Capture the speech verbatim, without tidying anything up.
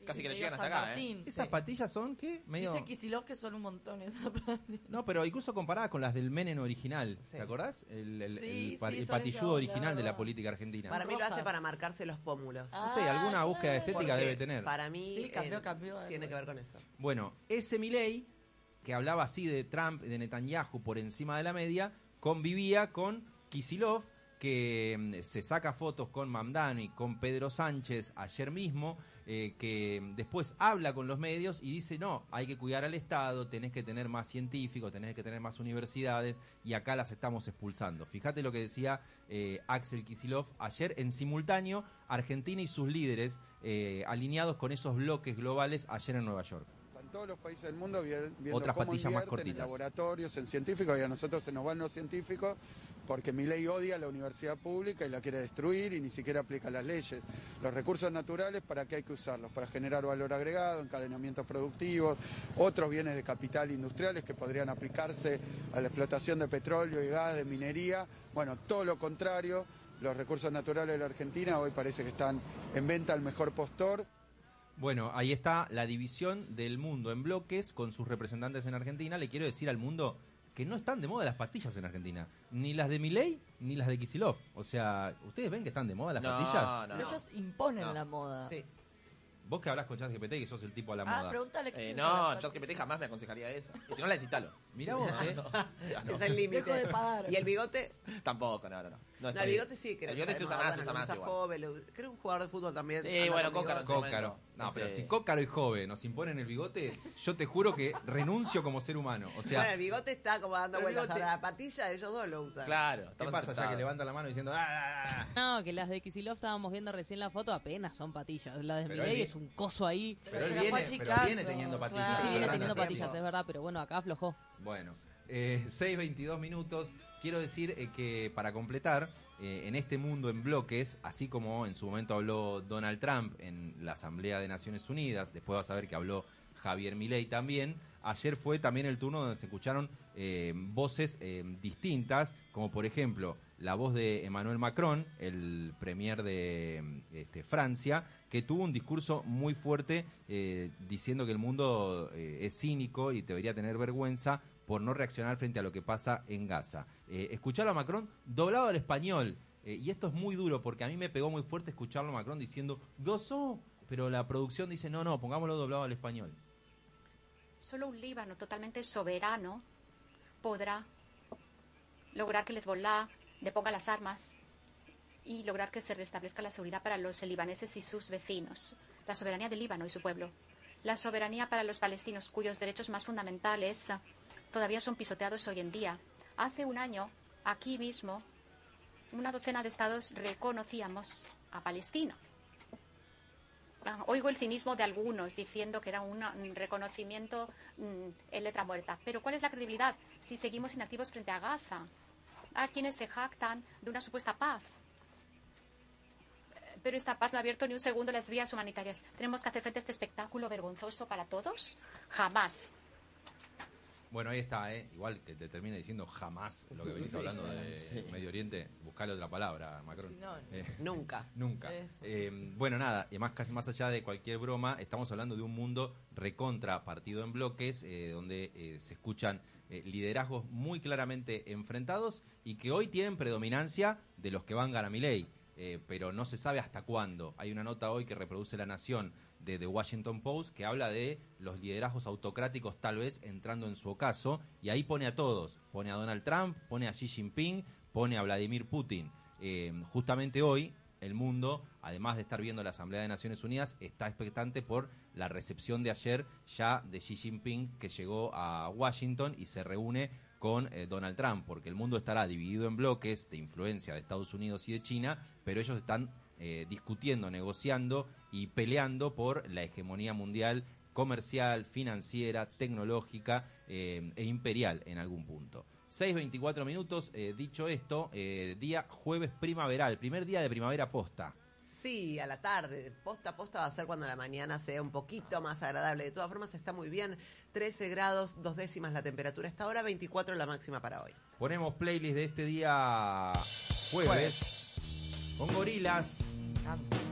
casi que le llegan hasta acá, ¿eh? Esas sí. patillas son, ¿qué? Medio... Dice Kicillof que son un montón esas patillas. No, pero incluso comparadas con las del Menem original, Sí. ¿te acordás? El, el, Sí, el, par- sí, el son patilludo esas, original la de la verdad. política argentina. Para mí lo Rosas. hace para marcarse los pómulos. Ah, No sé, alguna búsqueda claro. estética Porque debe tener. Para mí Sí, cambió, eh, cambió algo. tiene que ver con eso. Bueno, ese Milei, que hablaba así de Trump y de Netanyahu por encima de la media, convivía con Kicillof, que mm, se saca fotos con Mamdani, con Pedro Sánchez ayer mismo, eh, que después habla con los medios y dice, no, hay que cuidar al Estado, tenés que tener más científicos, tenés que tener más universidades, y acá las estamos expulsando. Fíjate lo que decía eh, Axel Kicillof ayer en simultáneo, Argentina y sus líderes eh, alineados con esos bloques globales ayer en Nueva York. En todos los países del mundo viendo Otras cómo patillas más invierten cortitas. en laboratorios, en científicos, y a nosotros se nos van los científicos porque Milei odia la universidad pública y la quiere destruir y ni siquiera aplica las leyes. Los recursos naturales, ¿para qué hay que usarlos? Para generar valor agregado, encadenamientos productivos, otros bienes de capital industriales que podrían aplicarse a la explotación de petróleo y gas, de minería. Bueno, todo lo contrario, los recursos naturales de la Argentina hoy parece que están en venta al mejor postor. Bueno, ahí está la división del mundo en bloques con sus representantes en Argentina. Le quiero decir al mundo que no están de moda las pastillas en Argentina. Ni las de Milei, ni las de Kicillof. O sea, ¿ustedes ven que están de moda las No, pastillas? no, Pero no. ellos imponen No. la moda. Sí. Vos que hablas con ChatGPT, que sos el tipo a la Ah, moda. pregúntale qué Eh, piensa no, de las ChatGPT patillas. jamás me aconsejaría eso. Y si no, la desinstalo. Mirá vos, ¿eh? O sea, no. Es el límite. Dejo de pagar. Y el bigote, Tampoco, no, no, no. No, no, está el bien. bigote sí, creo El bigote que se usa está de más, se moda, usa lo más igual. joven, lo- creo que un jugador de fútbol también. Sí, anda bueno, con Cócaro. bigote. Cócaro. No, pero Este- si Cócaro y joven nos imponen el bigote, yo te juro que renuncio como ser humano. O sea, Bueno, el bigote está como dando Pero el vueltas. bigote- Ahora la patilla, ellos dos lo usan. Claro. ¿qué estamos pasa ya aceptados. que levantan la mano diciendo... "Ah, ah, ah"? No, que las de Kicillof estábamos viendo recién la foto, apenas son patillas. La de Pero Milei él- es un coso ahí. Pero él Pero viene, Juanchi pero Caso, viene teniendo patillas. claro. Sí, sí, viene Hace teniendo tiempo. patillas, es verdad, pero bueno, acá aflojó. Bueno, eh, seis veintidós minutos. Quiero decir eh, que para completar, eh, en este mundo en bloques, así como en su momento habló Donald Trump en la Asamblea de Naciones Unidas, después vas a ver que habló Javier Milei también, ayer fue también el turno donde se escucharon eh, voces eh, distintas, como por ejemplo la voz de Emmanuel Macron, el premier de este, Francia, que tuvo un discurso muy fuerte eh, diciendo que el mundo eh, es cínico y debería tener vergüenza por no reaccionar frente a lo que pasa en Gaza. Eh, escucharlo a Macron doblado al español, eh, y esto es muy duro porque a mí me pegó muy fuerte escucharlo a Macron diciendo «Gozó», pero la producción dice «No, no, pongámoslo doblado al español». Solo un Líbano totalmente soberano podrá lograr que el Hezbollah deponga las armas y lograr que se restablezca la seguridad para los libaneses y sus vecinos, la soberanía del Líbano y su pueblo, la soberanía para los palestinos cuyos derechos más fundamentales ah, todavía son pisoteados hoy en día. Hace un año, aquí mismo, una docena de estados reconocíamos a Palestina. Ah, Oigo el cinismo de algunos diciendo que era un un reconocimiento mm, en letra muerta. Pero ¿cuál es la credibilidad si seguimos inactivos frente a Gaza? A quienes se jactan de una supuesta paz. Eh, Pero esta paz no ha abierto ni un segundo las vías humanitarias. ¿Tenemos que hacer frente a este espectáculo vergonzoso para todos? Jamás. Bueno, ahí está, ¿eh? Igual que te termine diciendo jamás lo que venís Sí, hablando de sí. Medio Oriente, buscale otra palabra, Macron. Sí, no. Eh, Nunca. Nunca. Eso. Eh, bueno, nada, y más, casi más allá de cualquier broma, estamos hablando de un mundo recontra partido en bloques, eh, donde eh, se escuchan eh, liderazgos muy claramente enfrentados y que hoy tienen predominancia de los que van a Milei. Eh, pero no se sabe hasta cuándo. Hay una nota hoy que reproduce La Nación de The Washington Post que habla de los liderazgos autocráticos tal vez entrando en su ocaso, y ahí pone a todos, pone a Donald Trump, pone a Xi Jinping, pone a Vladimir Putin. Eh, justamente hoy el mundo, además de estar viendo la Asamblea de Naciones Unidas, está expectante por la recepción de ayer ya de Xi Jinping, que llegó a Washington y se reúne con eh, Donald Trump, porque el mundo estará dividido en bloques de influencia de Estados Unidos y de China, pero ellos están eh, discutiendo, negociando y peleando por la hegemonía mundial comercial, financiera, tecnológica eh, e imperial en algún punto. seis veinticuatro minutos, eh, dicho esto, eh, día jueves primaveral, primer día de primavera posta. Sí, a la tarde, posta a posta va a ser cuando la mañana sea un poquito más agradable. De todas formas está muy bien, trece grados, dos décimas la temperatura esta hora, veinticuatro la máxima para hoy. Ponemos playlist de este día jueves, con Gorilas. Canta.